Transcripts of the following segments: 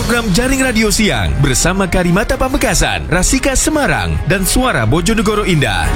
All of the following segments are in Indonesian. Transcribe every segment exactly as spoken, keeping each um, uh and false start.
program Jaring Radio Siang bersama Karimata Pamekasan, Rasika Semarang, dan Suara Bojonegoro Indah.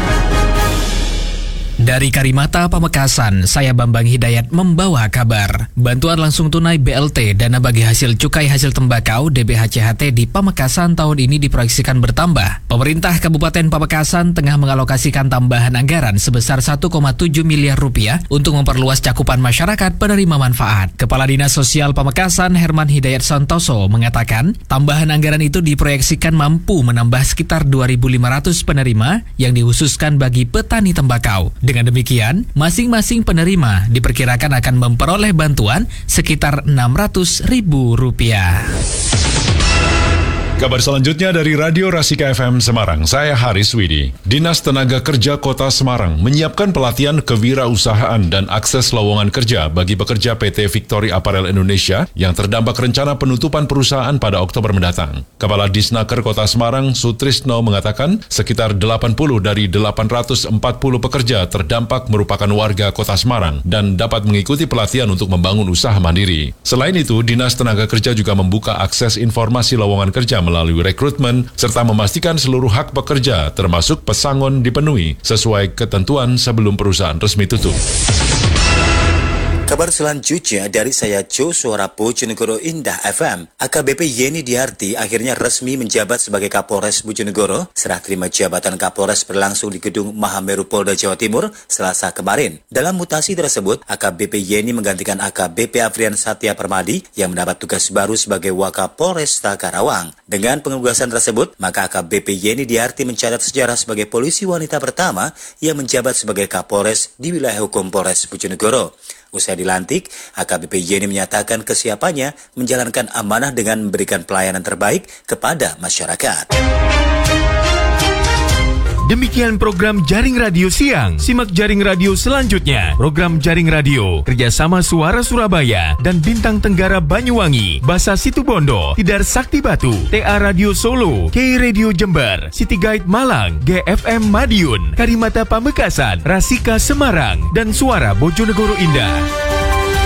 Dari Karimata Pamekasan, saya Bambang Hidayat membawa kabar. Bantuan langsung tunai B L T Dana Bagi Hasil Cukai Hasil Tembakau D B H C H T di Pamekasan tahun ini diproyeksikan bertambah. Pemerintah Kabupaten Pamekasan tengah mengalokasikan tambahan anggaran sebesar satu koma tujuh miliar rupiah untuk memperluas cakupan masyarakat penerima manfaat. Kepala Dinas Sosial Pamekasan Herman Hidayat Santoso mengatakan, tambahan anggaran itu diproyeksikan mampu menambah sekitar dua ribu lima ratus penerima yang dikhususkan bagi petani tembakau. Dengan demikian, masing-masing penerima diperkirakan akan memperoleh bantuan sekitar enam ratus ribu rupiah. Kabar selanjutnya dari Radio Rasika F M Semarang, saya Haris Widi. Dinas Tenaga Kerja Kota Semarang menyiapkan pelatihan kewirausahaan dan akses lowongan kerja bagi pekerja P T Victory Apparel Indonesia yang terdampak rencana penutupan perusahaan pada Oktober mendatang. Kepala Disnaker Kota Semarang, Sutrisno, mengatakan sekitar delapan puluh dari delapan ratus empat puluh pekerja terdampak merupakan warga Kota Semarang dan dapat mengikuti pelatihan untuk membangun usaha mandiri. Selain itu, Dinas Tenaga Kerja juga membuka akses informasi lowongan kerja melalui rekrutmen, serta memastikan seluruh hak pekerja, termasuk pesangon, dipenuhi sesuai ketentuan sebelum perusahaan resmi tutup. Kabar selanjutnya dari saya Jo Suara Bojonegoro Indah F M. A K B P Yeni Diarti akhirnya resmi menjabat sebagai Kapolres Bojonegoro. Serah terima jabatan Kapolres berlangsung di Gedung Mahameru Polda Jawa Timur Selasa kemarin. Dalam mutasi tersebut, A K B P Yeni menggantikan A K B P Afrian Satya Permadi yang mendapat tugas baru sebagai Wakapolresta Karawang. Dengan penugasan tersebut, maka A K B P Yeni Diarti mencatat sejarah sebagai polisi wanita pertama yang menjabat sebagai Kapolres di wilayah hukum Polres Bojonegoro. Usai dilantik, A K B P Yeni menyatakan kesiapannya menjalankan amanah dengan memberikan pelayanan terbaik kepada masyarakat. Demikian program Jaring Radio Siang. Simak Jaring Radio selanjutnya. Program Jaring Radio kerjasama Suara Surabaya dan Bintang Tenggara Banyuwangi, Basa Situbondo, Tidar Sakti Batu, T A Radio Solo, K Radio Jember, City Guide Malang, G F M Madiun, Karimata Pamekasan, Rasika Semarang, dan Suara Bojonegoro Indah.